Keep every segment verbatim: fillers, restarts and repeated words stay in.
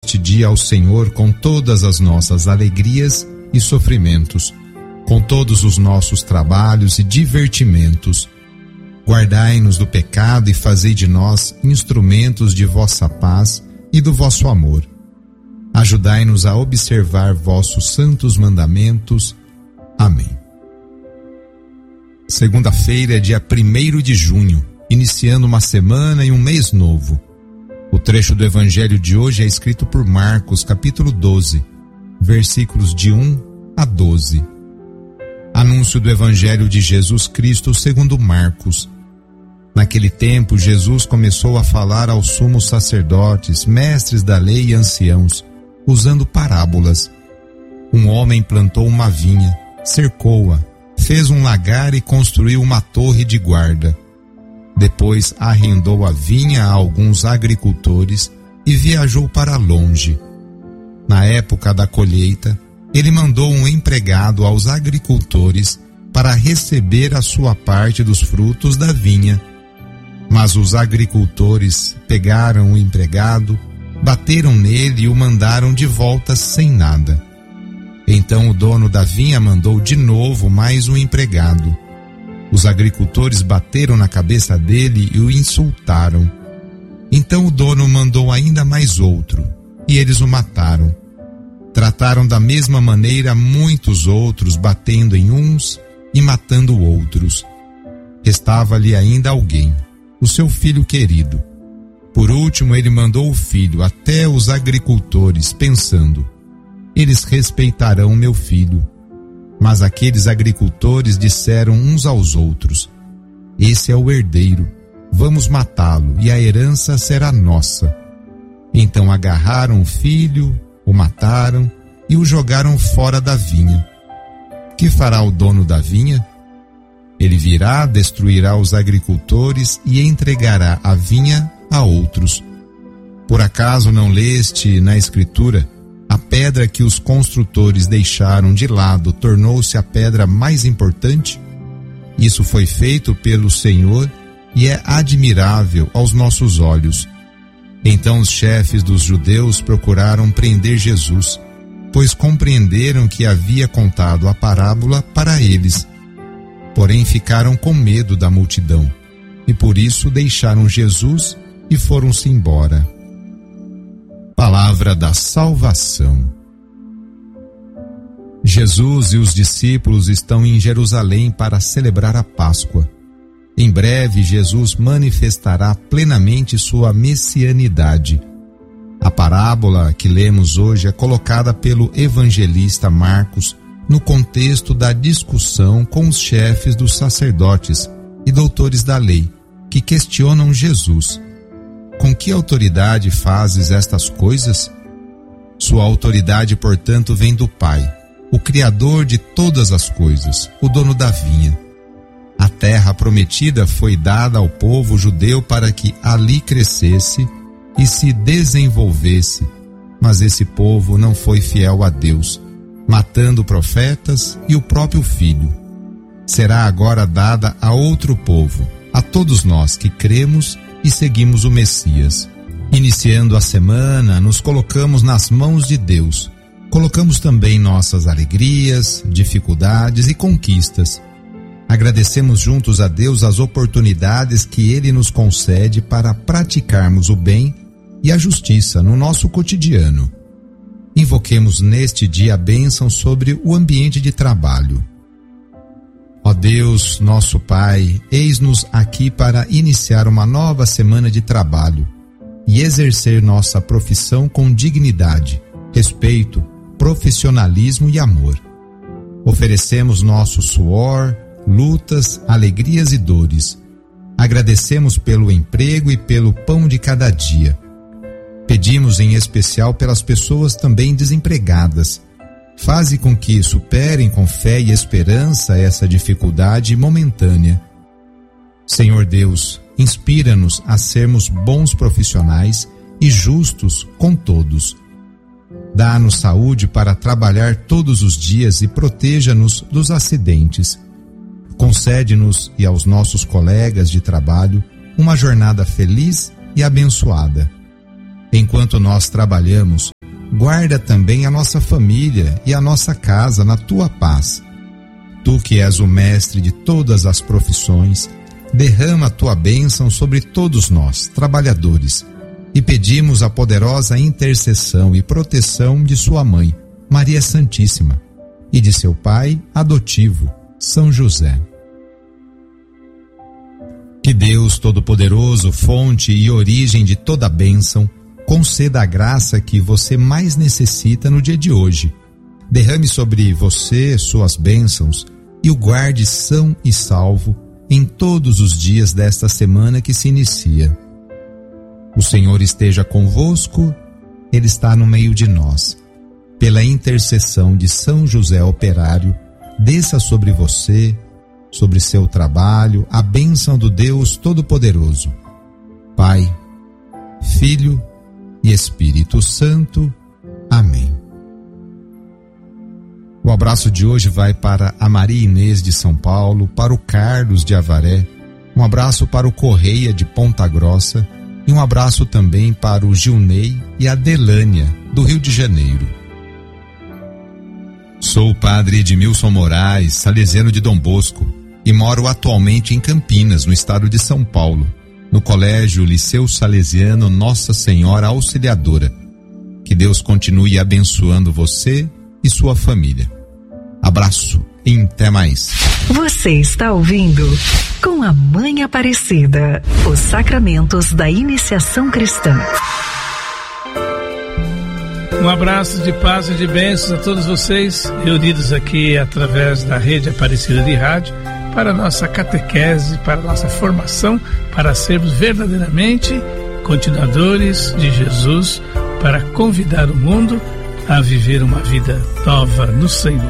Este dia ao Senhor com todas as nossas alegrias e sofrimentos, com todos os nossos trabalhos e divertimentos. Guardai-nos do pecado e fazei de nós instrumentos de vossa paz e do vosso amor. Ajudai-nos a observar vossos santos mandamentos. Amém. Segunda-feira é dia primeiro de junho, iniciando uma semana e um mês novo. O trecho do Evangelho de hoje é escrito por Marcos, capítulo doze, versículos de um a doze. Anúncio do Evangelho de Jesus Cristo segundo Marcos. Naquele tempo, Jesus começou a falar aos sumos sacerdotes, mestres da lei e anciãos, usando parábolas. Um homem plantou uma vinha, cercou-a, fez um lagar e construiu uma torre de guarda. Depois arrendou a vinha a alguns agricultores e viajou para longe. Na época da colheita, ele mandou um empregado aos agricultores para receber a sua parte dos frutos da vinha. Mas os agricultores pegaram o empregado, bateram nele e o mandaram de volta sem nada. Então o dono da vinha mandou de novo mais um empregado. Os agricultores bateram na cabeça dele e o insultaram. Então o dono mandou ainda mais outro, e eles o mataram. Trataram da mesma maneira muitos outros, batendo em uns e matando outros. Restava-lhe ainda alguém, o seu filho querido. Por último, ele mandou o filho até os agricultores, pensando: eles respeitarão meu filho. Mas aqueles agricultores disseram uns aos outros: esse é o herdeiro, vamos matá-lo e a herança será nossa. Então agarraram o filho, o mataram e o jogaram fora da vinha. Que fará o dono da vinha? Ele virá, destruirá os agricultores e entregará a vinha a outros. Por acaso não leste na Escritura: a pedra que os construtores deixaram de lado tornou-se a pedra mais importante? Isso foi feito pelo Senhor e é admirável aos nossos olhos. Então os chefes dos judeus procuraram prender Jesus, pois compreenderam que havia contado a parábola para eles. Porém ficaram com medo da multidão, e por isso deixaram Jesus e foram-se embora. Palavra da salvação. Jesus e os discípulos estão em Jerusalém para celebrar a Páscoa. Em breve, Jesus manifestará plenamente sua messianidade. A parábola que lemos hoje é colocada pelo evangelista Marcos no contexto da discussão com os chefes dos sacerdotes e doutores da lei, que questionam Jesus. Com que autoridade fazes estas coisas? Sua autoridade, portanto, vem do Pai, o Criador de todas as coisas, o dono da vinha. A terra prometida foi dada ao povo judeu para que ali crescesse e se desenvolvesse, mas esse povo não foi fiel a Deus, matando profetas e o próprio Filho. Será agora dada a outro povo, a todos nós que cremos e seguimos o Messias. Iniciando a semana, nos colocamos nas mãos de Deus. Colocamos também nossas alegrias, dificuldades e conquistas. Agradecemos juntos a Deus as oportunidades que Ele nos concede para praticarmos o bem e a justiça no nosso cotidiano. Invoquemos neste dia a bênção sobre o ambiente de trabalho. Ó Deus, nosso Pai, eis-nos aqui para iniciar uma nova semana de trabalho e exercer nossa profissão com dignidade, respeito, profissionalismo e amor. Oferecemos nosso suor, lutas, alegrias e dores. Agradecemos pelo emprego e pelo pão de cada dia. Pedimos em especial pelas pessoas também desempregadas. Faze com que superem com fé e esperança essa dificuldade momentânea. Senhor Deus, inspira-nos a sermos bons profissionais e justos com todos. Dá-nos saúde para trabalhar todos os dias e proteja-nos dos acidentes. Concede-nos e aos nossos colegas de trabalho uma jornada feliz e abençoada. Enquanto nós trabalhamos, guarda também a nossa família e a nossa casa na tua paz. Tu que és o mestre de todas as profissões, derrama a tua bênção sobre todos nós, trabalhadores, e pedimos a poderosa intercessão e proteção de sua mãe, Maria Santíssima, e de seu pai adotivo, São José. Que Deus Todo-Poderoso, fonte e origem de toda bênção, conceda a graça que você mais necessita no dia de hoje. Derrame sobre você suas bênçãos e o guarde são e salvo em todos os dias desta semana que se inicia. O Senhor esteja convosco, Ele está no meio de nós. Pela intercessão de São José Operário, desça sobre você, sobre seu trabalho, a bênção do Deus Todo-Poderoso, Pai, Filho e Espírito Santo. Amém. O abraço de hoje vai para a Maria Inês de São Paulo, para o Carlos de Avaré, um abraço para o Correia de Ponta Grossa e um abraço também para o Gilney e a Delânia, do Rio de Janeiro. Sou o padre Edmilson Moraes, salesiano de Dom Bosco, e moro atualmente em Campinas, no estado de São Paulo, no Colégio Liceu Salesiano Nossa Senhora Auxiliadora. Que Deus continue abençoando você e sua família. Abraço e até mais. Você está ouvindo Com a Mãe Aparecida, os sacramentos da iniciação cristã. Um abraço de paz e de bênçãos a todos vocês, reunidos aqui através da Rede Aparecida de Rádio, para a nossa catequese, para a nossa formação, para sermos verdadeiramente continuadores de Jesus, para convidar o mundo a viver uma vida nova no Senhor.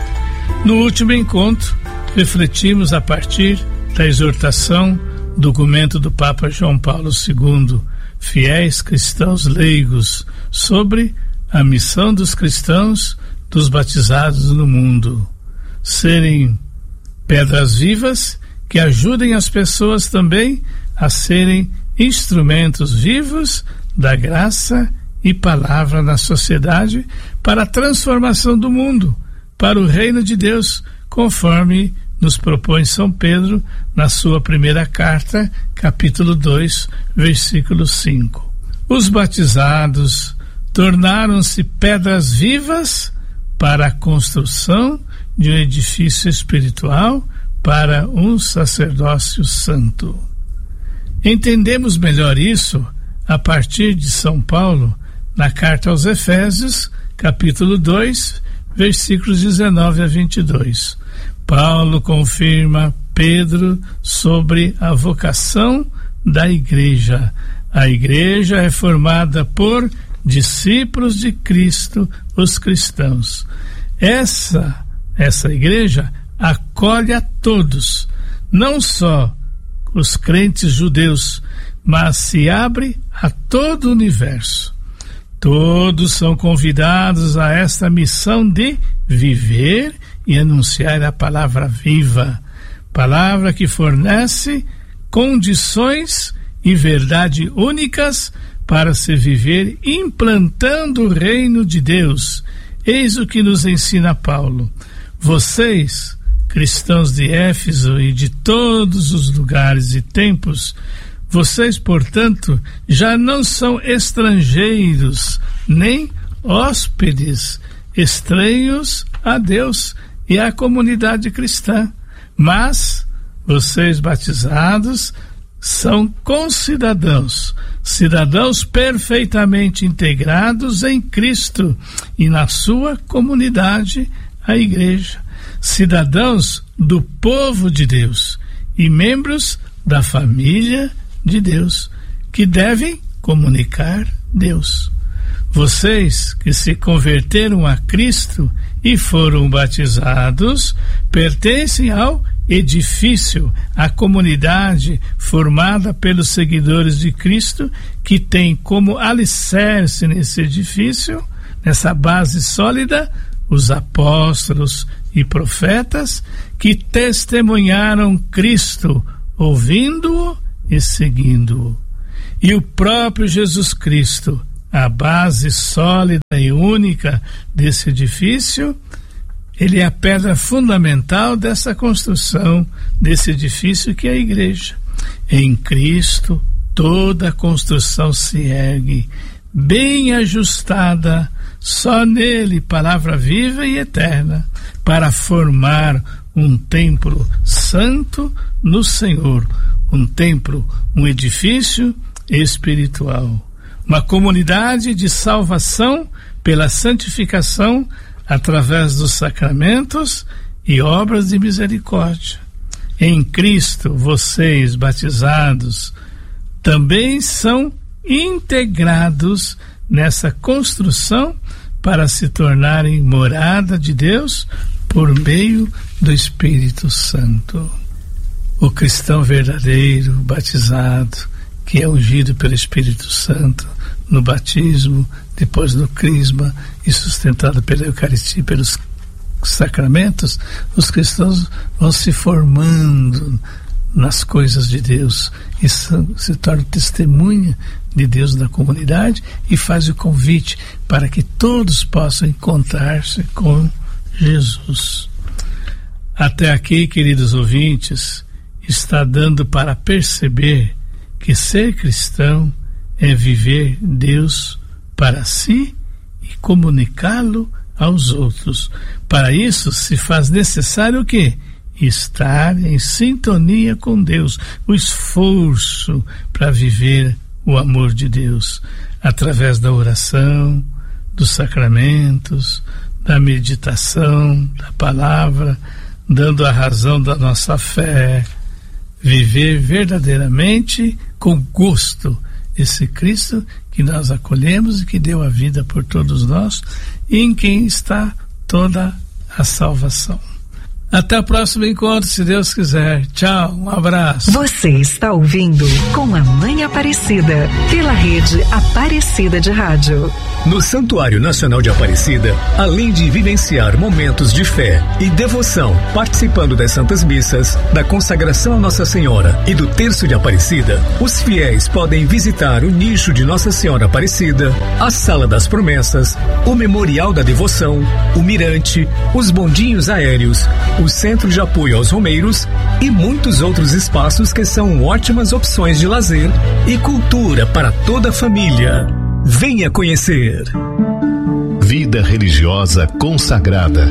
No último encontro, refletimos a partir da exortação, documento do Papa João Paulo segundo, fiéis cristãos leigos, sobre a missão dos cristãos, dos batizados no mundo, serem pedras vivas que ajudem as pessoas também a serem instrumentos vivos da graça e palavra na sociedade para a transformação do mundo, para o reino de Deus, conforme nos propõe São Pedro na sua primeira carta, capítulo dois, versículo cinco. Os batizados tornaram-se pedras vivas para a construção de um edifício espiritual para um sacerdócio santo. Entendemos melhor isso a partir de São Paulo, na carta aos Efésios, capítulo dois, versículos dezenove a vinte e dois. Paulo confirma Pedro sobre a vocação da igreja. A igreja é formada por discípulos de Cristo, os cristãos. Essa, essa igreja acolhe a todos, não só os crentes judeus, mas se abre a todo o universo. Todos são convidados a esta missão de viver e anunciar a palavra viva, palavra que fornece condições e verdade únicas para se viver implantando o reino de Deus. Eis o que nos ensina Paulo. Vocês, cristãos de Éfeso e de todos os lugares e tempos, vocês, portanto, já não são estrangeiros, nem hóspedes, estranhos a Deus e à comunidade cristã, mas vocês batizados são concidadãos, cidadãos perfeitamente integrados em Cristo e na sua comunidade, a igreja, cidadãos do povo de Deus e membros da família de Deus, que devem comunicar Deus. Vocês que se converteram a Cristo e foram batizados, pertencem ao edifício, à comunidade formada pelos seguidores de Cristo, que tem como alicerce nesse edifício, nessa base sólida, os apóstolos e profetas que testemunharam Cristo, ouvindo-o e seguindo-o. E o próprio Jesus Cristo a base sólida e única desse edifício, ele é a pedra fundamental dessa construção, desse edifício que é a igreja. Em Cristo, toda a construção se ergue, bem ajustada, só nele, palavra viva e eterna, para formar um templo santo no Senhor, um templo, um edifício espiritual, uma comunidade de salvação pela santificação através dos sacramentos e obras de misericórdia. Em Cristo, vocês, batizados, também são integrados nessa construção para se tornarem morada de Deus por meio do Espírito Santo. O cristão verdadeiro, batizado, que é ungido pelo Espírito Santo no batismo, depois no crisma e sustentado pela Eucaristia, pelos sacramentos, os cristãos vão se formando nas coisas de Deus e se tornam testemunha de Deus na comunidade e faz o convite para que todos possam encontrar-se com Jesus. Até aqui, queridos ouvintes, está dando para perceber que ser cristão é viver Deus para si e comunicá-lo aos outros. Para isso se faz necessário o quê? Estar em sintonia com Deus, o esforço para viver o amor de Deus, através da oração, dos sacramentos, da meditação, da palavra, dando a razão da nossa fé, viver verdadeiramente com gosto esse Cristo que nós acolhemos e que deu a vida por todos nós e em quem está toda a salvação. Até o próximo encontro, se Deus quiser. Tchau, um abraço. Você está ouvindo Com a Mãe Aparecida, pela rede Aparecida de Rádio. No Santuário Nacional de Aparecida, além de vivenciar momentos de fé e devoção, participando das Santas Missas, da consagração a Nossa Senhora e do Terço de Aparecida, os fiéis podem visitar o nicho de Nossa Senhora Aparecida, a Sala das Promessas, o Memorial da Devoção, o Mirante, os bondinhos aéreos, o Centro de Apoio aos Romeiros e muitos outros espaços que são ótimas opções de lazer e cultura para toda a família. Venha conhecer. Vida religiosa consagrada.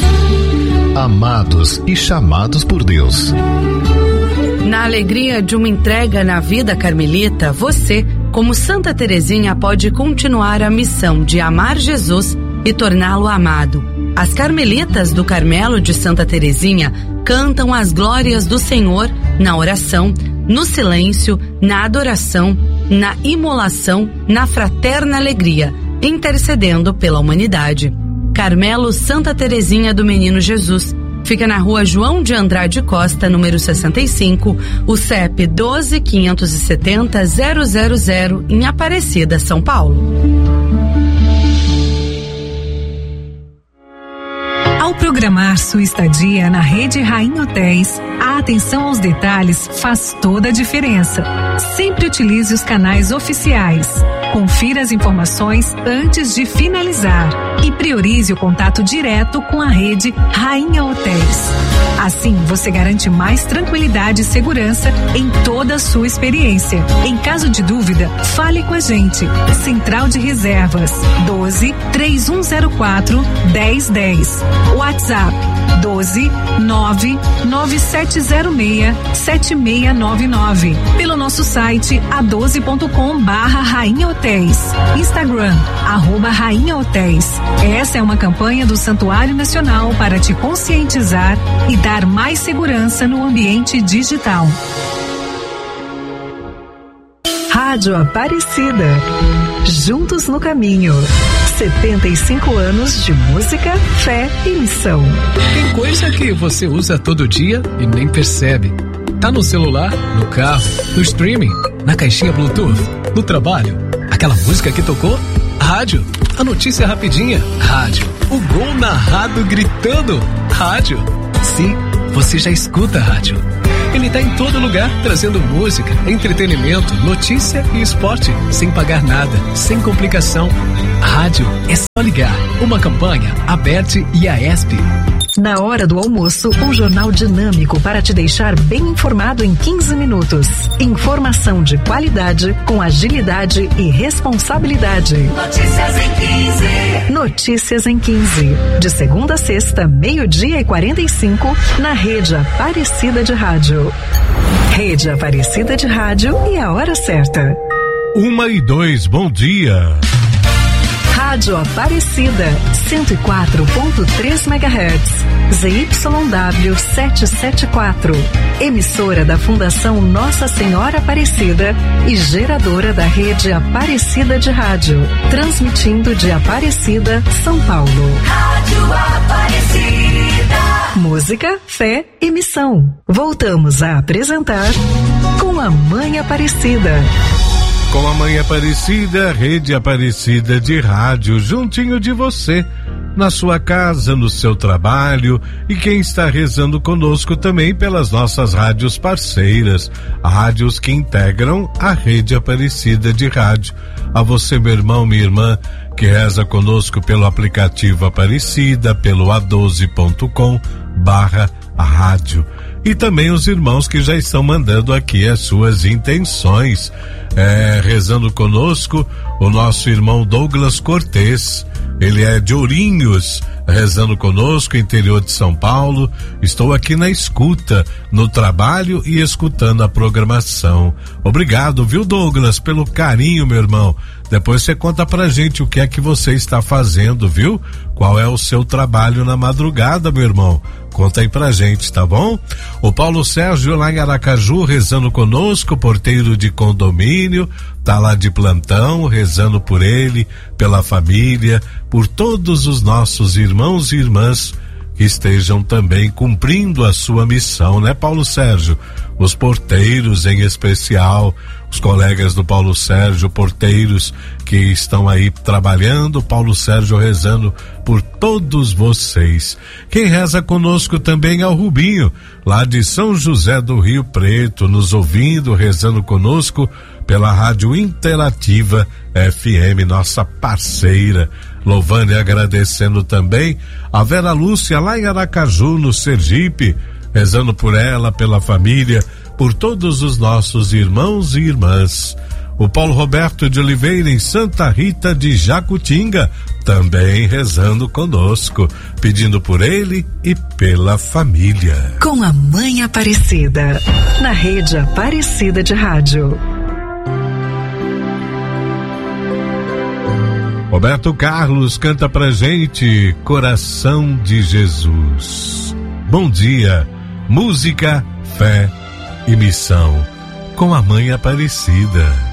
Amados e chamados por Deus. Na alegria de uma entrega na vida carmelita, você, como Santa Teresinha, pode continuar a missão de amar Jesus e torná-lo amado. As Carmelitas do Carmelo de Santa Teresinha cantam as glórias do Senhor na oração, no silêncio, na adoração, na imolação, na fraterna alegria, intercedendo pela humanidade. Carmelo Santa Teresinha do Menino Jesus. Fica na rua João de Andrade Costa, número sessenta e cinco, o C E P doze, quinhentos e setenta, zero zero zero, em Aparecida, São Paulo. Ao programar sua estadia na Rede Rainha Hotéis, a atenção aos detalhes faz toda a diferença. Sempre utilize os canais oficiais. Confira as informações antes de finalizar e priorize o contato direto com a Rede Rainha Hotéis. Assim, você garante mais tranquilidade e segurança em toda a sua experiência. Em caso de dúvida, fale com a gente. Central de Reservas doze, três um zero quatro, dez dez. WhatsApp doze, nove nove sete zero seis, sete seis nove nove. Pelo nosso site a doze ponto com barra Rainha Hotéis. Instagram, arroba Rainha Hotéis. Essa é uma campanha do Santuário Nacional para te conscientizar e dar mais segurança no ambiente digital. Rádio Aparecida. Juntos no caminho. setenta e cinco anos de música, fé e missão. Tem coisa que você usa todo dia e nem percebe. Tá no celular, no carro, no streaming, na caixinha Bluetooth, no trabalho. Aquela música que tocou? Rádio. A notícia rapidinha? Rádio. O gol narrado gritando? Rádio. Sim, você já escuta a rádio. Ele tá em todo lugar, trazendo música, entretenimento, notícia e esporte, sem pagar nada, sem complicação. A rádio é só ligar. Uma campanha, Aberte e Aesp. Na hora do almoço, um jornal dinâmico para te deixar bem informado em quinze minutos. Informação de qualidade, com agilidade e responsabilidade. Notícias em quinze. Notícias em quinze. De segunda a sexta, meio-dia e quarenta e cinco, na Rede Aparecida de Rádio. Rede Aparecida de Rádio e a hora certa. Uma e dois, bom dia. Rádio Aparecida, cento e quatro ponto três megahertz, Z Y W setecentos e setenta e quatro, emissora da Fundação Nossa Senhora Aparecida e geradora da Rede Aparecida de Rádio, transmitindo de Aparecida, São Paulo. Rádio Aparecida. Música, fé e missão. Voltamos a apresentar Com a Mãe Aparecida. Com a Mãe Aparecida, Rede Aparecida de Rádio, juntinho de você, na sua casa, no seu trabalho, e quem está rezando conosco também pelas nossas rádios parceiras, rádios que integram a Rede Aparecida de Rádio. A você, meu irmão, minha irmã, que reza conosco pelo aplicativo Aparecida, pelo a doze ponto com barra rádio. E também os irmãos que já estão mandando aqui as suas intenções, é, rezando conosco, o nosso irmão Douglas Cortez, ele é de Ourinhos, rezando conosco, interior de São Paulo. Estou aqui na escuta, no trabalho e escutando a programação. Obrigado, viu, Douglas, pelo carinho, meu irmão. Depois você conta pra gente o que é que você está fazendo, viu? Qual é o seu trabalho na madrugada, meu irmão? Conta aí pra gente, tá bom? O Paulo Sérgio lá em Aracaju rezando conosco, porteiro de condomínio, tá lá de plantão, rezando por ele, pela família, por todos os nossos irmãos e irmãs que estejam também cumprindo a sua missão, né, Paulo Sérgio? Os porteiros em especial, os colegas do Paulo Sérgio, porteiros que estão aí trabalhando, Paulo Sérgio rezando por todos vocês. Quem reza conosco também é o Rubinho, lá de São José do Rio Preto, nos ouvindo, rezando conosco pela Rádio Interativa F M, nossa parceira. Louvando e agradecendo também a Vera Lúcia lá em Aracaju, no Sergipe, rezando por ela, pela família, por todos os nossos irmãos e irmãs. O Paulo Roberto de Oliveira em Santa Rita de Jacutinga, também rezando conosco, pedindo por ele e pela família. Com a Mãe Aparecida, na Rede Aparecida de Rádio. Roberto Carlos canta pra gente Coração de Jesus. Bom dia, música, fé e missão com a Mãe Aparecida.